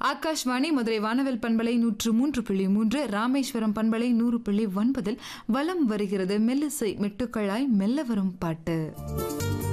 ஆகாஷ்வாணி மதுரை வானவில் பண்பலை 103.3, ராமேஸ்வரம் பண்பலை 100.9 வலம் வருகிறது மெல்லிசை மெட்டுக்களாய் மெல்ல வரும் பாட்டு.